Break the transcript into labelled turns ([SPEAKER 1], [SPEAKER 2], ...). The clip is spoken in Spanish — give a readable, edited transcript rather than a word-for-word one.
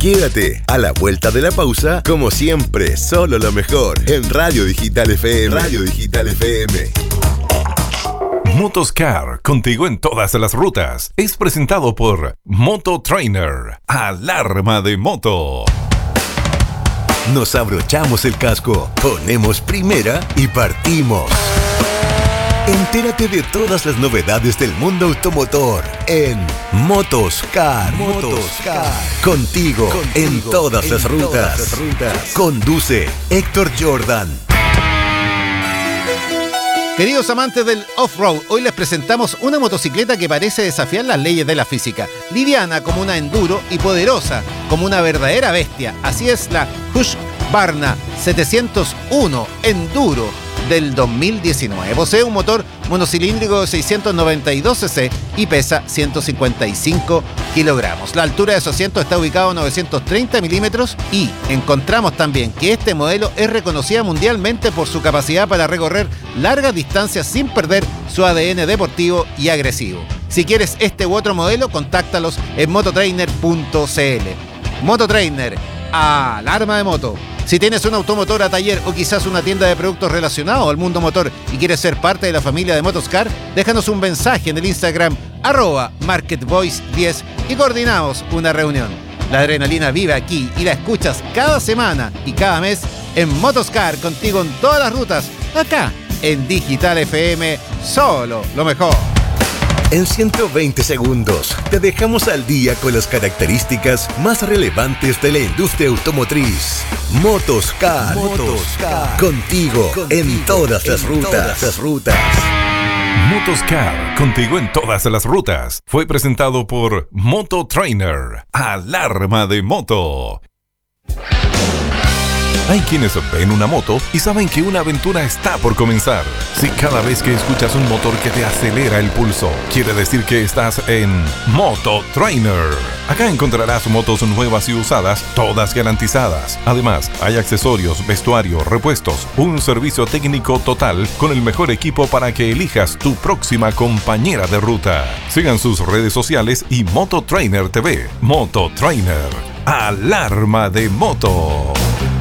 [SPEAKER 1] Quédate a la vuelta de la pausa, como siempre, solo lo mejor en Radio Digital FM. Radio Digital FM.
[SPEAKER 2] Motoscar, contigo en todas las rutas. Es presentado por Moto Trainer, alarma de moto.
[SPEAKER 1] Nos abrochamos el casco, ponemos primera y partimos. Entérate de todas las novedades del mundo automotor en Motoscar. Contigo en todas las rutas. Conduce Héctor Jordan.
[SPEAKER 3] Queridos amantes del off-road, hoy les presentamos una motocicleta que parece desafiar las leyes de la física. Liviana como una enduro y poderosa como una verdadera bestia. Así es la Husqvarna 701 Enduro del 2019. Posee un motor monocilíndrico de 692 cc y pesa 155 kilogramos. La altura de su asiento está ubicado a 930 milímetros y encontramos también que este modelo es reconocida mundialmente por su capacidad para recorrer largas distancias sin perder su ADN deportivo y agresivo. Si quieres este u otro modelo, contáctalos en mototrainer.cl. Mototrainer, alarma de moto. Si tienes un automotor, taller o quizás una tienda de productos relacionados al mundo motor y quieres ser parte de la familia de Motoscar, déjanos un mensaje en el Instagram @MarketVoice10 y coordinamos una reunión. La adrenalina vive aquí y la escuchas cada semana y cada mes en Motoscar, contigo en todas las rutas, acá en Digital FM, solo lo mejor.
[SPEAKER 1] En 120 segundos te dejamos al día con las características más relevantes de la industria automotriz. Motoscar. Contigo en todas las rutas.
[SPEAKER 2] Motoscar, contigo en todas las rutas. Fue presentado por Moto Trainer, alarma de moto. Hay quienes ven una moto y saben que una aventura está por comenzar. Si cada vez que escuchas un motor que te acelera el pulso, quiere decir que estás en Moto Trainer. Acá encontrarás motos nuevas y usadas, todas garantizadas. Además, hay accesorios, vestuario, repuestos, un servicio técnico total con el mejor equipo para que elijas tu próxima compañera de ruta. Sigan sus redes sociales y Moto Trainer TV. Moto Trainer, alarma de moto.